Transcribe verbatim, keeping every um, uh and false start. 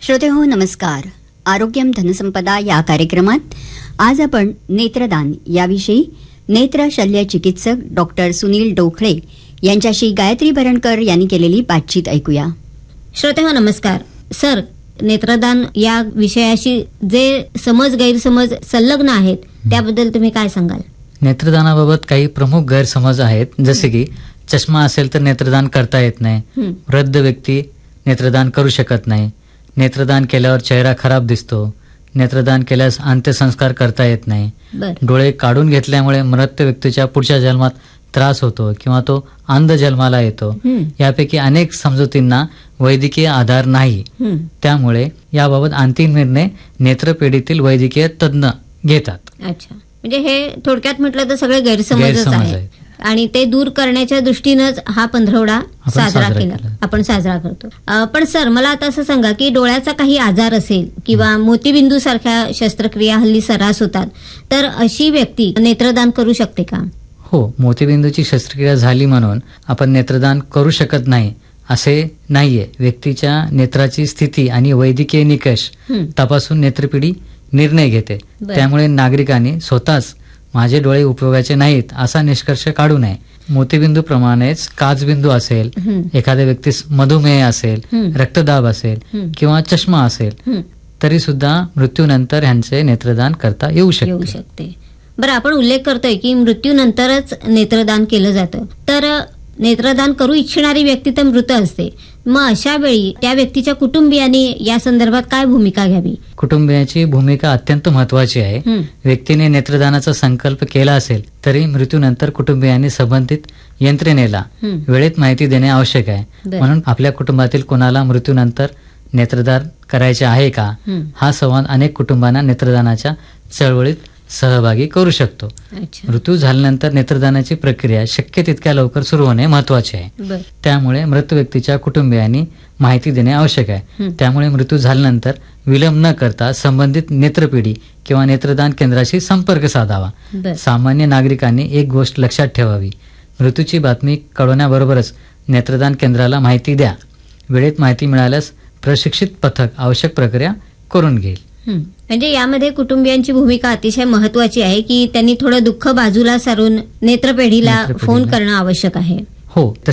श्रोतेहो नमस्कार. आरोग्यम धनसंपदा या कार्यक्रमात आज आपण नेत्रदान याविषयी नेत्र शल्य चिकित्सक डॉक्टर सुनील डोखळे यांच्याशी गायत्री बरणकर यांनी केलेली बातचीत ऐकूया. श्रोतेहो नमस्कार. सर, नेत्रदान या विषयाशी जे समज गैरसमज संलग्न आहेत त्याबद्दल तुम्ही काय सांगाल? नेत्रदानाबाबत काही प्रमुख गैरसमज आहेत, जसे की चष्मा असेल तर नेत्रदान करता येत नाही, वृद्ध व्यक्ती नेत्रदान करू शकत नाही, नेत्रदान केल्यावर चेहरा खराब दिसतो, नेत्रदान केल्यास अंत्यसंस्कार करता येत नाही, डोळे काढून घेतल्यामुळे मृत व्यक्तीच्या पुढच्या जन्मात त्रास होतो किंवा तो अंध जन्माला येतो. यापैकी अनेक समजुतींना वैद्यकीय आधार नाही. त्यामुळे याबाबत अंतिम निर्णय नेत्रपेढीतील वैद्यकीय तज्ञ घेतात. अच्छा, म्हणजे हे थोडक्यात म्हटलं तर सगळे गैरसमजच आहेत आणि ते दूर करण्याच्या दृष्टीनंच हा पंधरवडा साजरा केला आपण साजरा करतो. पण सर, मला आता असं सांगा की डोळ्याचा काही आजार असेल किंवा मोतीबिंदू सारख्या शस्त्रक्रिया हल्ली सर्रास होतात, तर अशी व्यक्ती नेत्रदान करू शकते का? हो, मोतीबिंदूची शस्त्रक्रिया झाली म्हणून आपण नेत्रदान करू शकत नाही असे नाहीये. व्यक्तीच्या नेत्राची स्थिती आणि वैद्यकीय निकष तपासून नेत्रपिढी निर्णय घेते. त्यामुळे नागरिकांनी स्वतःच माझे डोळे उपयोगाचे नाहीत असा निष्कर्ष काढू नये. मोतीबिंदू प्रमाणेच काचबिंदू असेल, एखाद्या व्यक्तीस मधुमेह असेल, रक्तदाब असेल किंवा चष्मा असेल तरी सुद्धा मृत्यूनंतर ह्यांचे नेत्रदान करता येऊ शकते. बरं, आपण उल्लेख करतोय की मृत्यूनंतरच नेत्रदान केलं जातं, तर नेत्रदान करू इच्छिणारी व्यक्ती तर मृत असते. मग अशा वेळी त्या व्यक्तीच्या कुटुंबियांनी या संदर्भात काय भूमिका घ्यावी? कुटुंबियांची भूमिका अत्यंत महत्वाची आहे. व्यक्तीने नेत्रदानाचा संकल्प केला असेल तरी मृत्यूनंतर कुटुंबियांनी संबंधित यंत्रणेला वेळेत माहिती देणे आवश्यक आहे. म्हणून आपल्या कुटुंबातील कोणाला मृत्यूनंतर नेत्रदान करायचे आहे का, हा संवाद अनेक कुटुंबांना नेत्रदानाच्या चळवळीत सहभागी करू शकतो. मृत्यू झाल्यानंतर नेत्रदानाची प्रक्रिया शक्य तितक्या लवकर सुरू होणे महत्वाचे आहे. त्यामुळे मृत व्यक्तीच्या कुटुंबियांनी माहिती देणे आवश्यक आहे. त्यामुळे मृत्यू झाल्यानंतर विलंब न करता संबंधित नेत्रपिढी किंवा नेत्रदान केंद्राशी संपर्क साधावा. सामान्य नागरिकांनी एक गोष्ट लक्षात ठेवावी, मृत्यूची बातमी कळवण्याबरोबरच नेत्रदान केंद्राला माहिती द्या. वेळेत माहिती मिळाल्यास प्रशिक्षित पथक आवश्यक प्रक्रिया करून घेईल. म्हणजे यामध्ये कुटुंबियांची भूमिका अतिशय महत्वाची आहे की त्यांनी थोडं दुःख बाजूला सारून नेत्रपेढीला फोन करणं आवश्यक आहे. हो.